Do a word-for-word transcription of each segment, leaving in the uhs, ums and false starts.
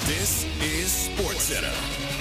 This is SportsCenter.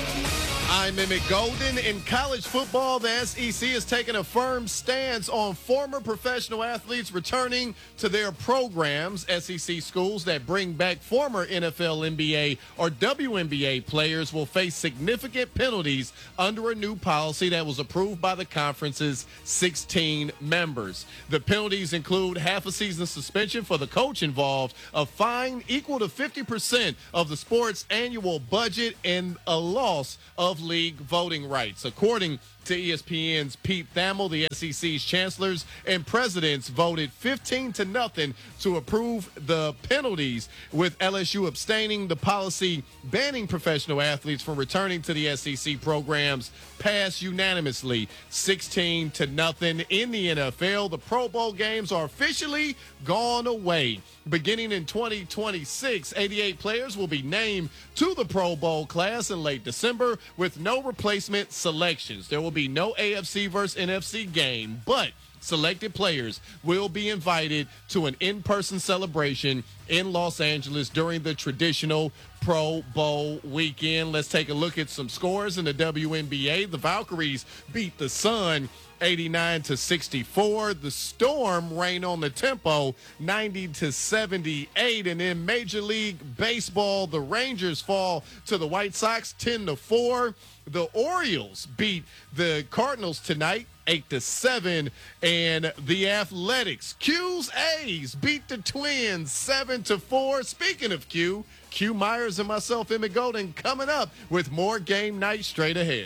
I'm Emmett Golden. In college football, the S E C has taken a firm stance on former professional athletes returning to their programs. S E C schools that bring back former N F L, N B A, or W N B A players will face significant penalties under a new policy that was approved by the conference's sixteen members. The penalties include half a season suspension for the coach involved, a fine equal to fifty percent of the sport's annual budget, and a loss of league voting rights. According to E S P N's Pete Thamel, the S E C's chancellors and presidents voted fifteen to nothing to approve the penalties, with L S U abstaining. The policy banning professional athletes from returning to the S E C programs passed unanimously, sixteen to nothing. In the N F L, the Pro Bowl games are officially gone away. Beginning in twenty twenty-six, eighty-eight players will be named to the Pro Bowl class in late December with no replacement selections. There will be no A F C versus N F C game, but selected players will be invited to an in-person celebration in Los Angeles during the traditional Pro Bowl weekend. Let's take a look at some scores in the W N B A. The Valkyries beat the Sun eighty-nine to sixty-four. The Storm rain on the tempo ninety to seventy-eight. And in Major League Baseball, the Rangers fall to the White Sox ten to four. The Orioles beat the Cardinals tonight eight to seven. And the Athletics, Q's A's beat the Twins seven to four. Speaking of Q, Q Myers and myself, Emmett Golden, coming up with more game night straight ahead.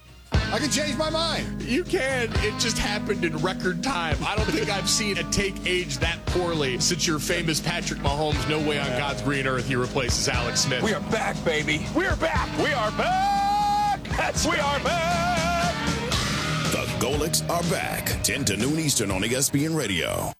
I can change my mind. You can. It just happened in record time. I don't think I've seen a take age that poorly since your famous Patrick Mahomes, no way on God's green earth he replaces Alex Smith. We are back, baby. We're back. We are back. That's we are back. The Golics are back. ten to noon Eastern on E S P N Radio.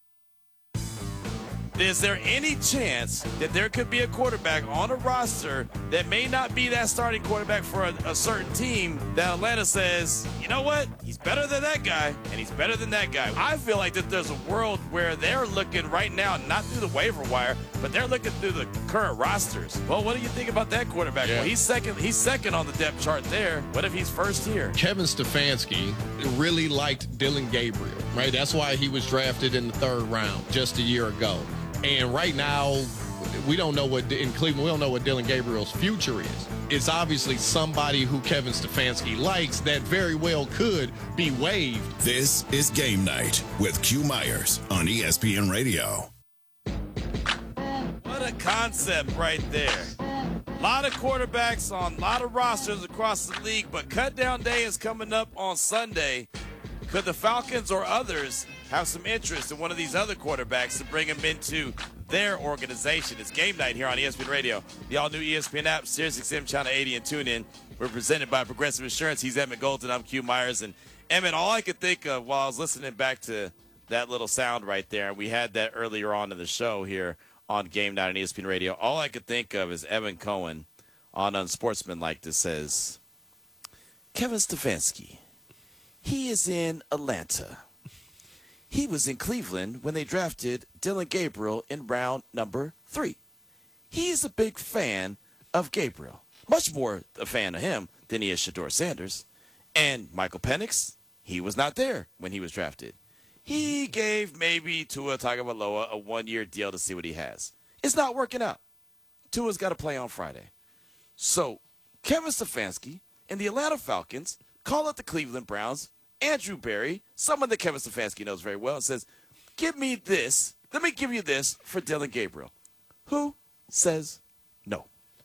Is there any chance that there could be a quarterback on a roster that may not be that starting quarterback for a, a certain team that Atlanta says, you know what, he's better than that guy, and he's better than that guy? I feel like that there's a world where they're looking right now, not through the waiver wire, but they're looking through the current rosters. Well, what do you think about that quarterback? Yeah. Well, he's second. He's second on the depth chart there. What if he's first here? Kevin Stefanski really liked Dillon Gabriel, right? That's why he was drafted in the third round just a year ago. And right now, we don't know what, in Cleveland, we don't know what Dillon Gabriel's future is. It's obviously somebody who Kevin Stefanski likes that very well could be waived. This is Game Night with Q Myers on E S P N Radio. What a concept right there. A lot of quarterbacks on a lot of rosters across the league, but cut down day is coming up on Sunday. Could the Falcons or others have some interest in one of these other quarterbacks to bring them into their organization? It's Game Night here on E S P N Radio, the all-new E S P N app, Sirius X M Channel eighty, and TuneIn. We're presented by Progressive Insurance. He's Emmett Golden. I'm Q Myers. And Emmett, all I could think of while I was listening back to that little sound right there, and we had that earlier on in the show here on Game Night on E S P N Radio, all I could think of is Evan Cohen on Unsportsmanlike that says, Kevin Stefanski, he is in Atlanta. He was in Cleveland when they drafted Dillon Gabriel in round number three. He is a big fan of Gabriel, much more a fan of him than he is Shedeur Sanders. And Michael Penix, he was not there when he was drafted. He gave maybe Tua Tagovailoa a one-year deal to see what he has. It's not working out. Tua's got to play on Friday. So Kevin Stefanski and the Atlanta Falcons call up the Cleveland Browns, Andrew Berry, someone that Kevin Stefanski knows very well, and says, give me this, let me give you this for Dillon Gabriel. Who says no?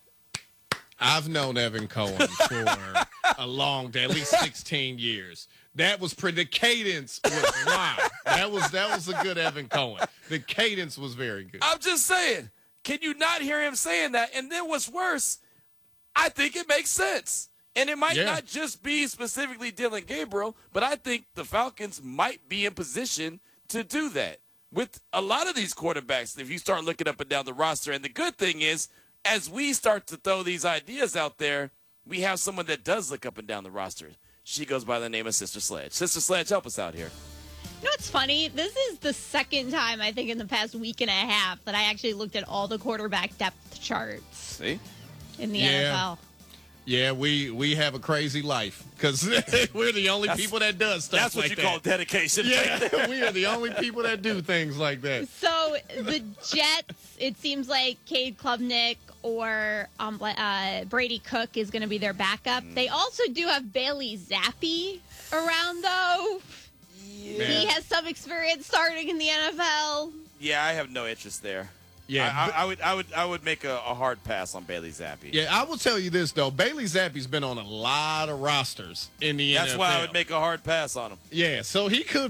I've known Evan Cohen for a long day, at least sixteen years. That was pretty, the cadence was wow. That was, that was a good Evan Cohen. The cadence was very good. I'm just saying, can you not hear him saying that? And then what's worse, I think it makes sense. And it might yeah. not just be specifically Dillon Gabriel, but I think the Falcons might be in position to do that with a lot of these quarterbacks if you start looking up and down the roster. And the good thing is, as we start to throw these ideas out there, we have someone that does look up and down the roster. She goes by the name of Sister Sledge. Sister Sledge, help us out here. You know what's funny? This is the second time, I think, in the past week and a half that I actually looked at all the quarterback depth charts. See? in the Yeah. N F L. Yeah, we we have a crazy life because we're the only people that does stuff That's what like you that. call dedication. Yeah, we are the only people that do things like that. So the Jets, it seems like Cade Klubnik or um, uh, Brady Cook is going to be their backup. Mm. They also do have Bailey Zappi around, though. He has some experience starting in the N F L. Yeah, I have no interest there. Yeah, I, but- I, I would, I would, I would make a, a hard pass on Bailey Zappi. Yeah, I will tell you this though. Bailey Zappi's been on a lot of rosters in the That's N F L. why I would make a hard pass on him. Yeah, so he could